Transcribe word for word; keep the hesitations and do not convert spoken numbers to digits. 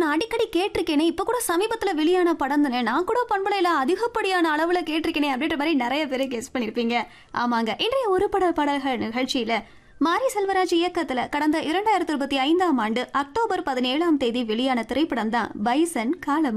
நான் அடிக்கடி கேட்டிருக்கேனே, இப்ப கூட சமீபத்துல வெளியான படம் தானே, நான் கூட பண்பலையில அதிகப்படியான அளவுல கேட்டிருக்கேனே அப்படின்ற மாதிரி நிறைய பேர் கெஸ் பண்ணிருப்பீங்க. ஆமாங்க, இன்றைய ஒரு பட பாடல்கள் நிகழ்ச்சியில மாரி செல்வராஜ் இயக்கத்துல கடந்த இரண்டாயிரத்தி இருபத்தி ஐந்தாம் ஆண்டு அக்டோபர் பதினேழாம் தேதி வெளியான திரைப்படம் தான் பைசன் காலம்.